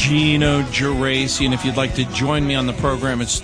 Gino Geraci, and if you'd like to join me on the program, it's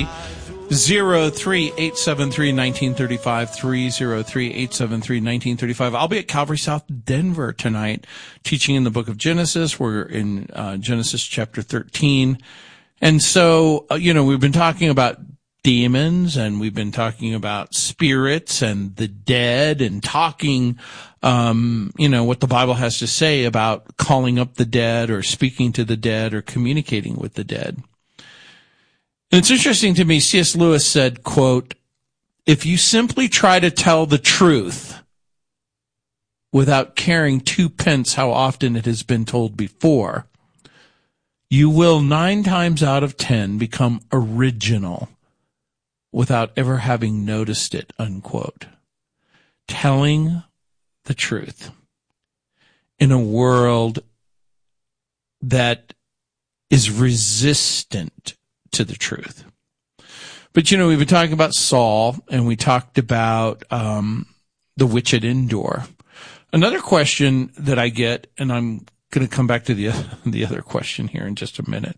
303-873-1935, 303-873-1935. I'll be at Calvary South Denver tonight, teaching in the book of Genesis. We're in Genesis chapter 13. And so, we've been talking about demons, and we've been talking about spirits and the dead, and talking, what the Bible has to say about calling up the dead or speaking to the dead or communicating with the dead. And it's interesting to me, C.S. Lewis said, quote, "If you simply try to tell the truth without caring twopence how often it has been told before, you will 9 times out of 10 become original without ever having noticed it," unquote. Telling the truth in a world that is resistant to the truth. But, we've been talking about Saul, and we talked about the witch at Endor. Another question that I get, and I'm going to come back to the other question here in just a minute,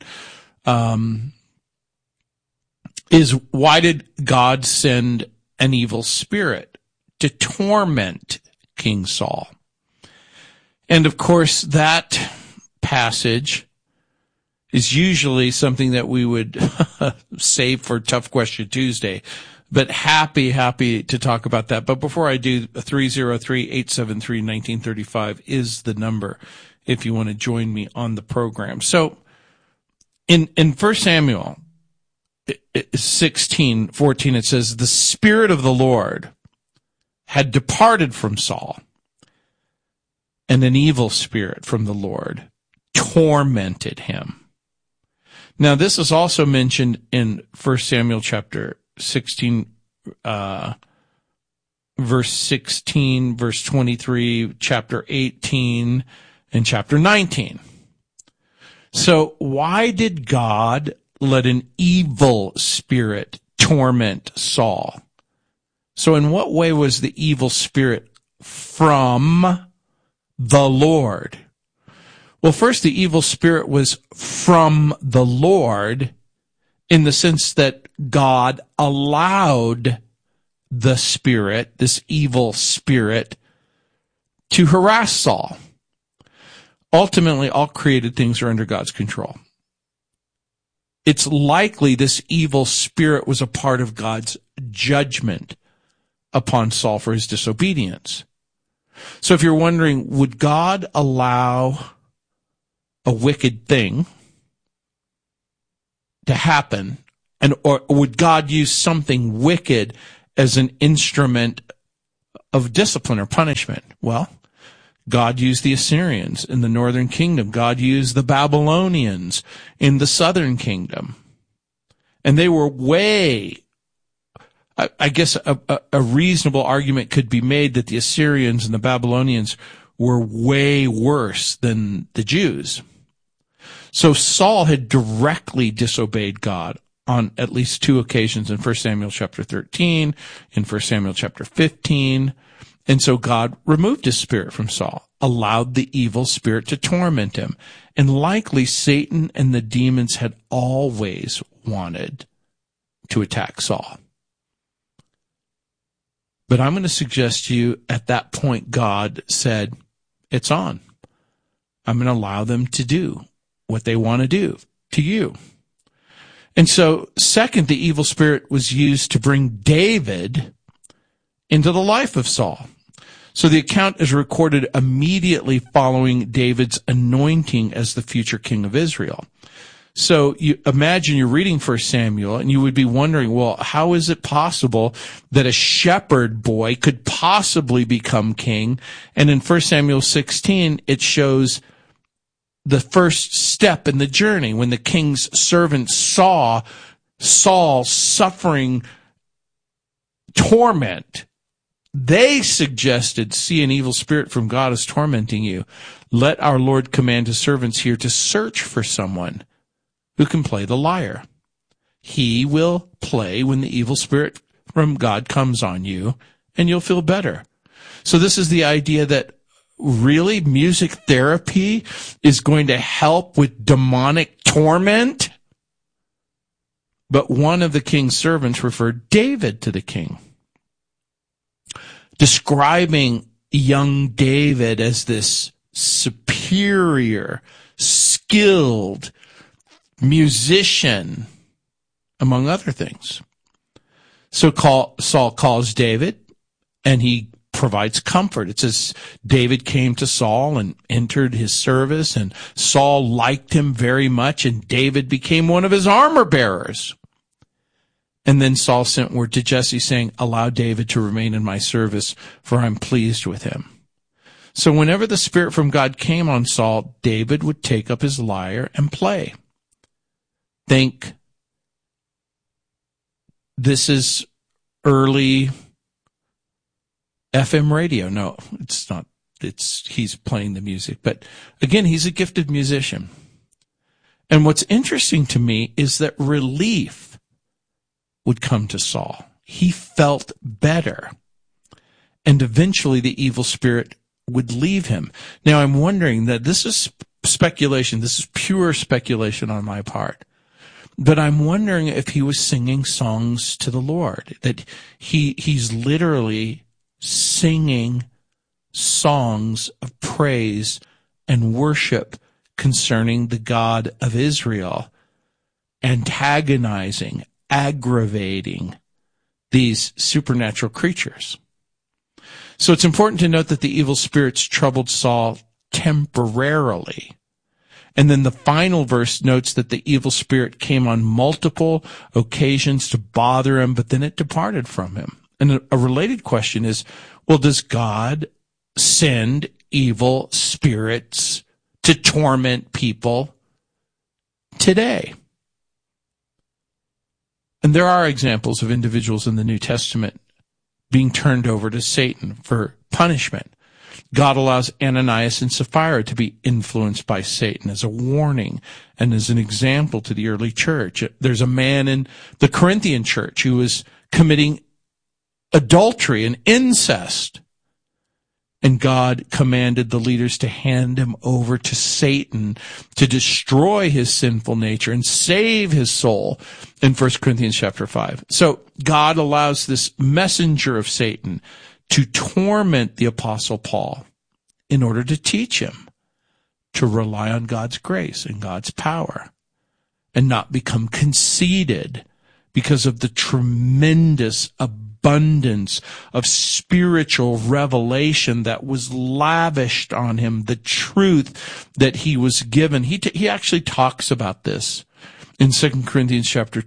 is why did God send an evil spirit to torment King Saul? And of course, that passage is usually something that we would save for Tough Question Tuesday, but happy to talk about that. But before I do, 303-873-1935 is the number if you want to join me on the program. So in 1 Samuel 16:14, it says, "The Spirit of the Lord had departed from Saul, and an evil spirit from the Lord tormented him." Now, this is also mentioned in 1 Samuel chapter 16, verse 16, verse 23, chapter 18, and chapter 19. So why did God let an evil spirit torment Saul? So in what way was the evil spirit from the Lord? Well, first, the evil spirit was from the Lord in the sense that God allowed the spirit, this evil spirit, to harass Saul. Ultimately, all created things are under God's control. It's likely this evil spirit was a part of God's judgment upon Saul for his disobedience. So if you're wondering, would God allow a wicked thing to happen, or would God use something wicked as an instrument of discipline or punishment? Well, God used the Assyrians in the northern kingdom. God used the Babylonians in the southern kingdom. And they were I guess a reasonable argument could be made that the Assyrians and the Babylonians were way worse than the Jews. So Saul had directly disobeyed God on at least 2 occasions in 1 Samuel chapter 13, in 1 Samuel chapter 15. And so God removed his spirit from Saul, allowed the evil spirit to torment him. And likely Satan and the demons had always wanted to attack Saul. But I'm going to suggest to you at that point, God said, it's on. I'm going to allow them to do what they want to do to you. And so, second, the evil spirit was used to bring David into the life of Saul. So the account is recorded immediately following David's anointing as the future king of Israel. So you imagine you're reading 1 Samuel and you would be wondering, well, how is it possible that a shepherd boy could possibly become king? And in 1 Samuel 16, it shows the first step in the journey when the king's servants saw Saul suffering torment. They suggested, see, an evil spirit from God is tormenting you. Let our Lord command his servants here to search for someone who can play the lyre. He will play when the evil spirit from God comes on you, and you'll feel better. So this is the idea that really? Music therapy is going to help with demonic torment? But one of the king's servants referred David to the king, describing young David as this superior, skilled musician, among other things. So Saul calls David, and he provides comfort. It says David came to Saul and entered his service, and Saul liked him very much, and David became one of his armor bearers. And then Saul sent word to Jesse saying, allow David to remain in my service, for I'm pleased with him. So whenever the Spirit from God came on Saul, David would take up his lyre and play. Think this is early FM radio. No, it's not. He's playing the music. But again, he's a gifted musician. And what's interesting to me is that relief would come to Saul. He felt better. And eventually the evil spirit would leave him. Now I'm wondering that this is speculation. This is pure speculation on my part. But I'm wondering if he was singing songs to the Lord, that he's literally singing songs of praise and worship concerning the God of Israel, antagonizing, aggravating these supernatural creatures. So it's important to note that the evil spirits troubled Saul temporarily. And then the final verse notes that the evil spirit came on multiple occasions to bother him, but then it departed from him. And a related question is, well, does God send evil spirits to torment people today? And there are examples of individuals in the New Testament being turned over to Satan for punishment. God allows Ananias and Sapphira to be influenced by Satan as a warning and as an example to the early church. There's a man in the Corinthian church who was committing adultery and incest. And God commanded the leaders to hand him over to Satan to destroy his sinful nature and save his soul in 1 Corinthians chapter 5. So God allows this messenger of Satan to torment the Apostle Paul in order to teach him to rely on God's grace and God's power and not become conceited because of the tremendous abundance of spiritual revelation that was lavished on him, the truth that he was given. He actually talks about this in 2 Corinthians chapter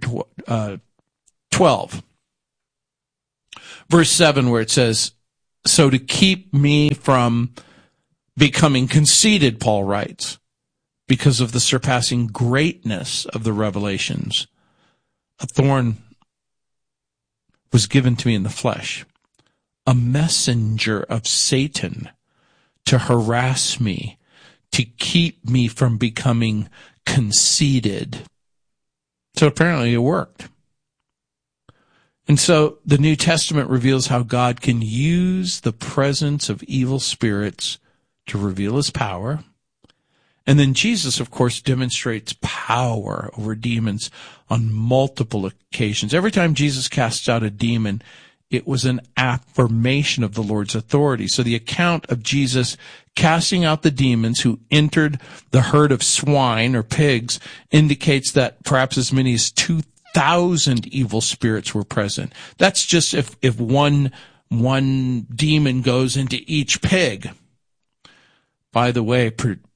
12. Verse 7, where it says, so to keep me from becoming conceited, Paul writes, because of the surpassing greatness of the revelations, a thorn was given to me in the flesh, a messenger of Satan to harass me, to keep me from becoming conceited. So apparently it worked. And so the New Testament reveals how God can use the presence of evil spirits to reveal his power. And then Jesus, of course, demonstrates power over demons on multiple occasions. Every time Jesus casts out a demon, it was an affirmation of the Lord's authority. So the account of Jesus casting out the demons who entered the herd of swine or pigs indicates that perhaps as many as 2,000 evil spirits were present. That's just if one demon goes into each pig. By the way,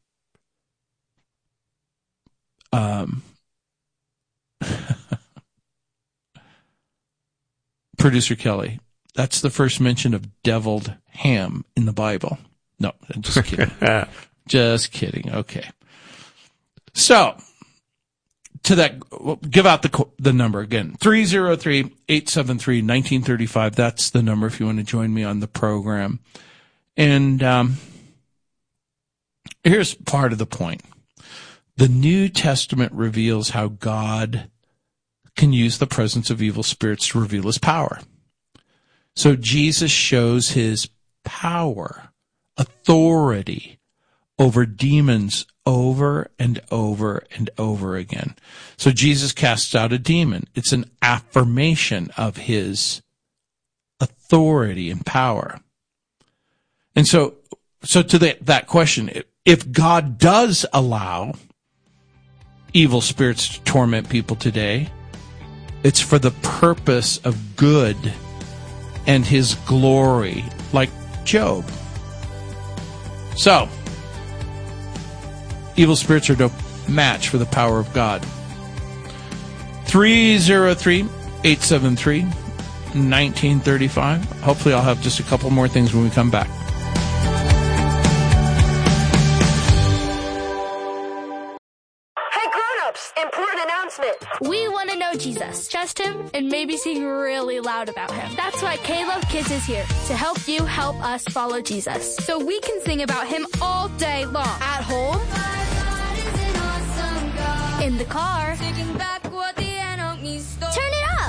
Producer Kelly, that's the first mention of deviled ham in the Bible. No, I'm just kidding. Just kidding. Okay. So, to that, give out the number again. 303-873-1935. That's the number if you want to join me on the program. And here's part of the point. The New Testament reveals how God can use the presence of evil spirits to reveal his power. So Jesus shows his power authority over demons over and over and over again. So Jesus casts out a demon. It's an affirmation of his authority and power. And so to that question, if God does allow evil spirits to torment people today, it's for the purpose of good and his glory, like Job. So, evil spirits are no match for the power of God. 303-873-1935. Hopefully I'll have just a couple more things when we come back. Hey grown-ups, important announcement. We want to know Jesus, trust him, and maybe sing really loud about him. That's why K-Love Kids is here, to help you help us follow Jesus. So we can sing about him all day long. At home, in the car, turn it up.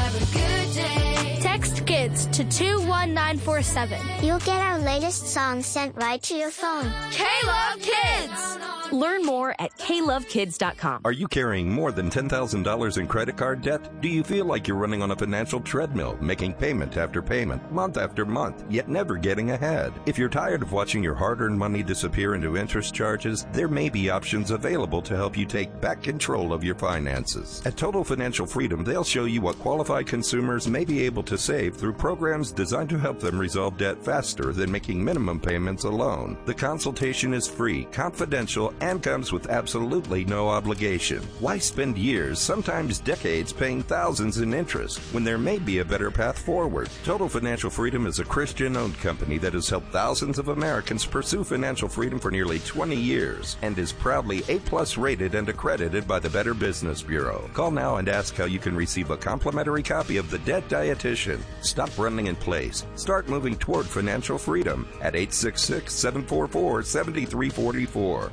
Text KIDS to 21947. You'll get our latest songs sent right to your phone. K-Love Kids! Learn more at klovekids.com. Are you carrying more than $10,000 in credit card debt? Do you feel like you're running on a financial treadmill, making payment after payment, month after month, yet never getting ahead? If you're tired of watching your hard-earned money disappear into interest charges, there may be options available to help you take back control of your finances. At Total Financial Freedom, they'll show you what qualified consumers may be able to save through programs designed to help them resolve debt faster than making minimum payments alone. The consultation is free, confidential, and comes with absolutely no obligation. Why spend years, sometimes decades, paying thousands in interest when there may be a better path forward? Total Financial Freedom is a Christian-owned company that has helped thousands of Americans pursue financial freedom for nearly 20 years and is proudly A+ rated and accredited by the Better Business Bureau. Call now and ask how you can receive a complimentary copy of The Debt Dietitian. Stop running in place. Start moving toward financial freedom at 866-744-7344.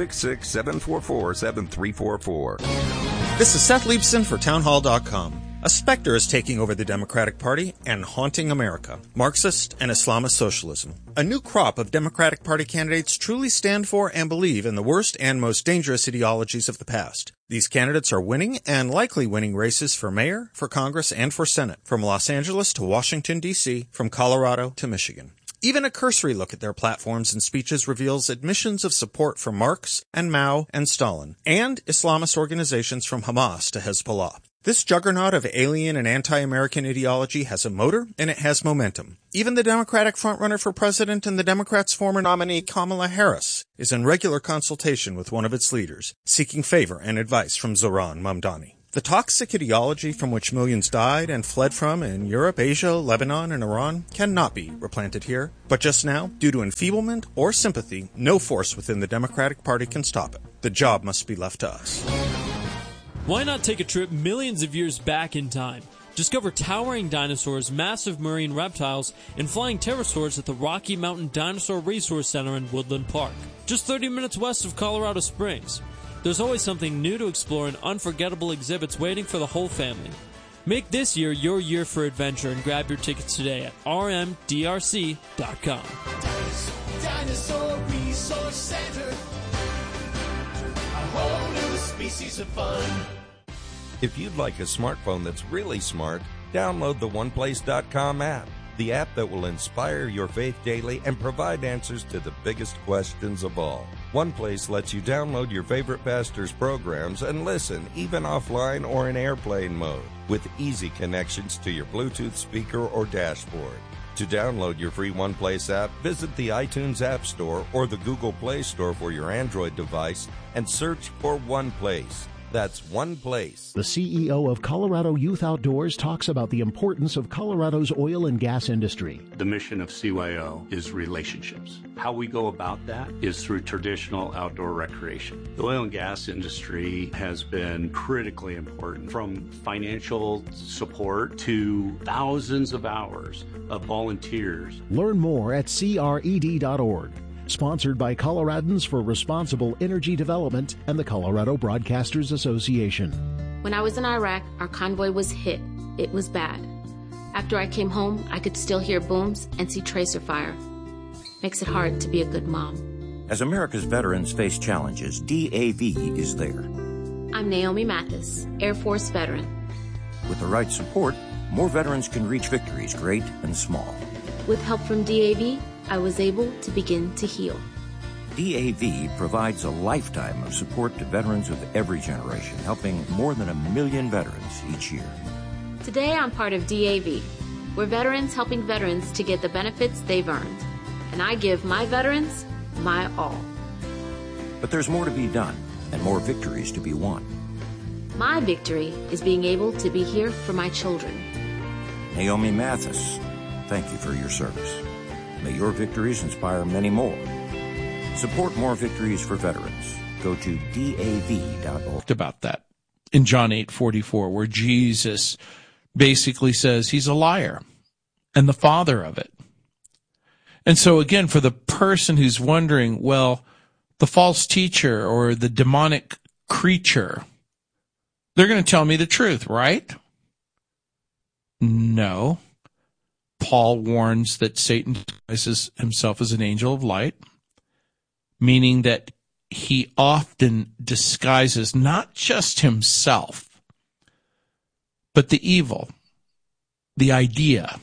866-744-7344. This is Seth Leibson for townhall.com. A specter is taking over the Democratic Party and haunting America. Marxist and Islamist socialism. A new crop of Democratic Party candidates truly stand for and believe in the worst and most dangerous ideologies of the past. These candidates are winning and likely winning races for mayor, for Congress, and for Senate, from Los Angeles to Washington, D.C., from Colorado to Michigan. Even a cursory look at their platforms and speeches reveals admissions of support for Marx and Mao and Stalin, and Islamist organizations from Hamas to Hezbollah. This juggernaut of alien and anti-American ideology has a motor, and it has momentum. Even the Democratic frontrunner for president and the Democrats' former nominee Kamala Harris is in regular consultation with one of its leaders, seeking favor and advice from Zoran Mamdani. The toxic ideology from which millions died and fled from in Europe, Asia, Lebanon, and Iran cannot be replanted here. But just now, due to enfeeblement or sympathy, no force within the Democratic Party can stop it. The job must be left to us. Why not take a trip millions of years back in time? Discover towering dinosaurs, massive marine reptiles, and flying pterosaurs at the Rocky Mountain Dinosaur Resource Center in Woodland Park, just 30 minutes west of Colorado Springs. There's always something new to explore and unforgettable exhibits waiting for the whole family. Make this year your year for adventure and grab your tickets today at rmdrc.com. Dinosaur Resource Center. A whole new species of fun. If you'd like a smartphone that's really smart, download the OnePlace.com app, the app that will inspire your faith daily and provide answers to the biggest questions of all. OnePlace lets you download your favorite pastor's programs and listen, even offline or in airplane mode, with easy connections to your Bluetooth speaker or dashboard. To download your free OnePlace app, visit the iTunes App Store or the Google Play Store for your Android device and search for OnePlace. That's OnePlace. The CEO of Colorado Youth Outdoors talks about the importance of Colorado's oil and gas industry. The mission of CYO is relationships. How we go about that is through traditional outdoor recreation. The oil and gas industry has been critically important, from financial support to thousands of hours of volunteers. Learn more at cred.org. Sponsored by Coloradans for Responsible Energy Development and the Colorado Broadcasters Association. When I was in Iraq, our convoy was hit. It was bad. After I came home, I could still hear booms and see tracer fire. makes it hard to be a good mom. As America's veterans face challenges, DAV is there. I'm Naomi Mathis, Air Force veteran. With the right support, more veterans can reach victories, great and small. With help from DAV, I was able to begin to heal. DAV provides a lifetime of support to veterans of every generation, helping more than 1 million veterans each year. Today, I'm part of DAV. We're veterans helping veterans to get the benefits they've earned. And I give my veterans my all. But there's more to be done and more victories to be won. My victory is being able to be here for my children. Naomi Mathis, thank you for your service. May your victories inspire many more. Support more victories for veterans. Go to DAV.org. About that in John 8:44, where Jesus basically says he's a liar and the father of it. And so again, for the person who's wondering, well, the false teacher or the demonic creature, they're going to tell me the truth, right? No. Paul warns that Satan disguises himself as an angel of light, meaning that he often disguises not just himself, but the evil, the idea.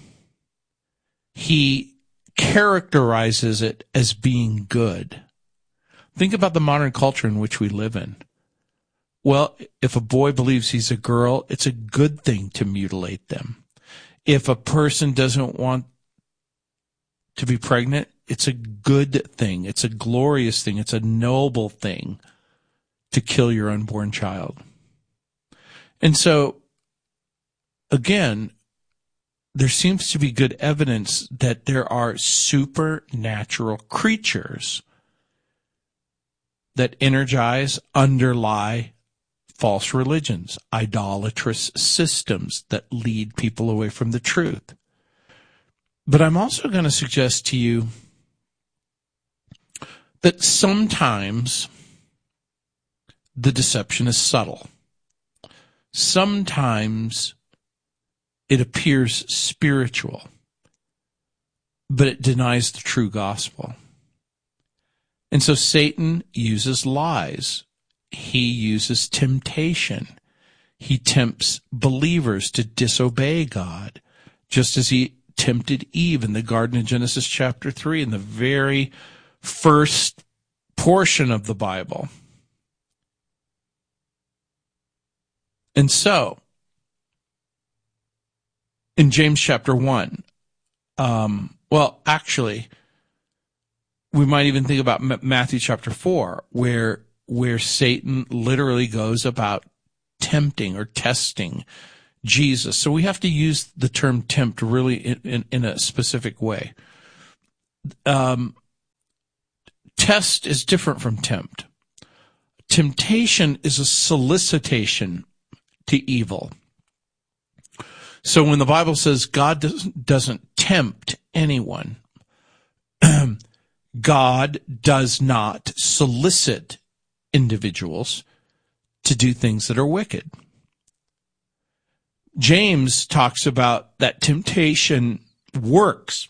He characterizes it as being good. Think about the modern culture in which we live in. Well, if a boy believes he's a girl, it's a good thing to mutilate them. If a person doesn't want to be pregnant, it's a good thing. It's a glorious thing. It's a noble thing to kill your unborn child. And so, again, there seems to be good evidence that there are supernatural creatures that energize, underlie false religions, idolatrous systems that lead people away from the truth. But I'm also going to suggest to you that sometimes the deception is subtle. Sometimes it appears spiritual, but it denies the true gospel. And so Satan uses lies. He uses temptation. He tempts believers to disobey God, just as he tempted Eve in the garden in Genesis chapter 3, in the very first portion of the Bible. And so, in James chapter 1, actually, we might even think about Matthew chapter 4, where Satan literally goes about tempting or testing Jesus. So we have to use the term tempt really in a specific way. Test is different from tempt. Temptation is a solicitation to evil. So when the Bible says God doesn't tempt anyone, God does not solicit individuals to do things that are wicked. James talks about that temptation works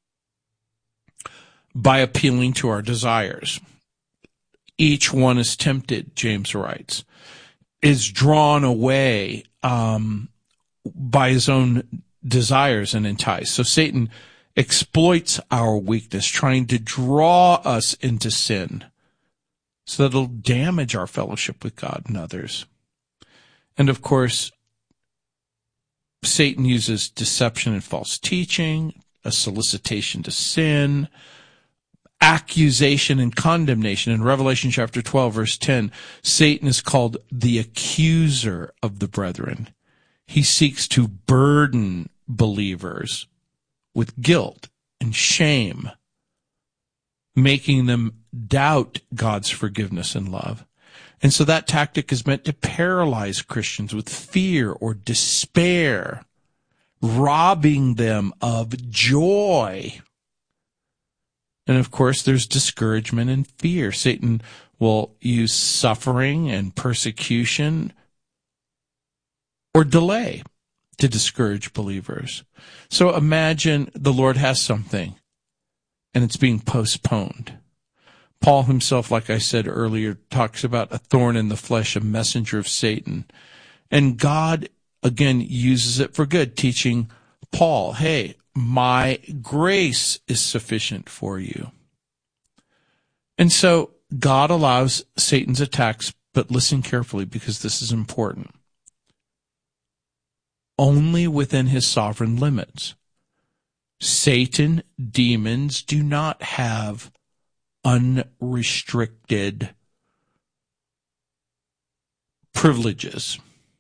by appealing to our desires. Each one is tempted, James writes, is drawn away by his own desires and enticed. So Satan exploits our weakness, trying to draw us into sin so that it'll damage our fellowship with God and others. And of course, Satan uses deception and false teaching, a solicitation to sin, accusation and condemnation. In Revelation chapter 12, verse 10, Satan is called the accuser of the brethren. He seeks to burden believers with guilt and shame, making them doubt God's forgiveness and love. And so that tactic is meant to paralyze Christians with fear or despair, robbing them of joy. And of course, there's discouragement and fear. Satan will use suffering and persecution or delay to discourage believers. So imagine the Lord has something and it's being postponed. Paul himself, like I said earlier, talks about a thorn in the flesh, a messenger of Satan. And God, again, uses it for good, teaching Paul, hey, my grace is sufficient for you. And so God allows Satan's attacks, but listen carefully because this is important. Only within his sovereign limits. Satan, demons do not have unrestricted privileges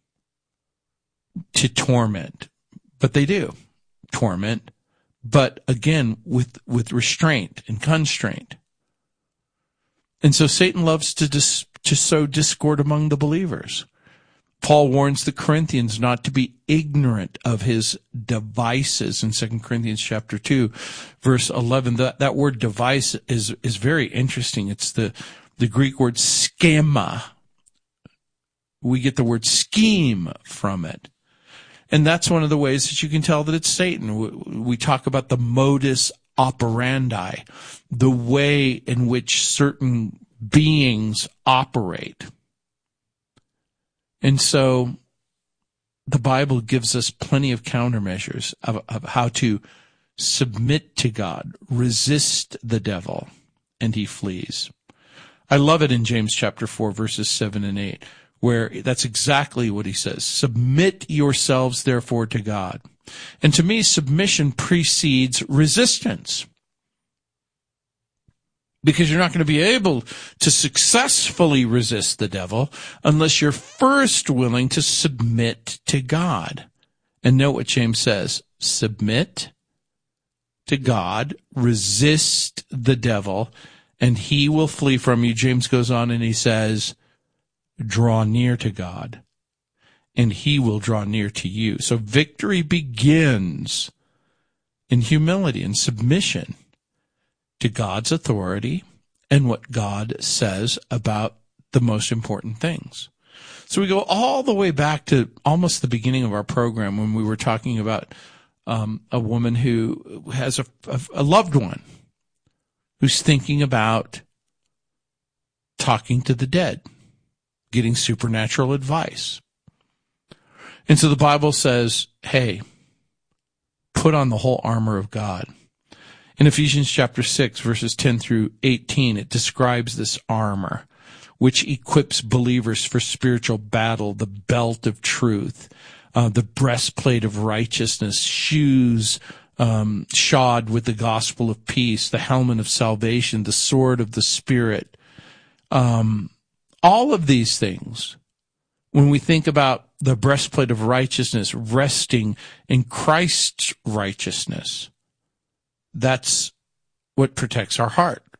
to torment, but they do torment, but again with restraint and constraint. And so Satan loves to sow discord among the believers. Paul warns the Corinthians not to be ignorant of his devices in 2 Corinthians chapter 2, verse 11. That word device is very interesting. It's the Greek word schema. We get the word scheme from it. And that's one of the ways that you can tell that it's Satan. We talk about the modus operandi, the way in which certain beings operate. And so the Bible gives us plenty of countermeasures of how to submit to God, resist the devil, and he flees. I love it in James chapter 4, verses 7 and 8, where that's exactly what he says. Submit yourselves, therefore, to God. And to me, submission precedes resistance. Because you're not going to be able to successfully resist the devil unless you're first willing to submit to God. And note what James says. Submit to God, resist the devil, and he will flee from you. James goes on and he says, draw near to God, and he will draw near to you. So victory begins in humility and submission to God's authority and what God says about the most important things. So we go all the way back to almost the beginning of our program when we were talking about a woman who has a loved one who's thinking about talking to the dead, getting supernatural advice. And so the Bible says, hey, put on the whole armor of God. In Ephesians chapter 6, verses 10 through 18, it describes this armor, which equips believers for spiritual battle, the belt of truth, the breastplate of righteousness, shoes shod with the gospel of peace, the helmet of salvation, the sword of the Spirit. All of these things, when we think about the breastplate of righteousness, resting in Christ's righteousness, that's what protects our heart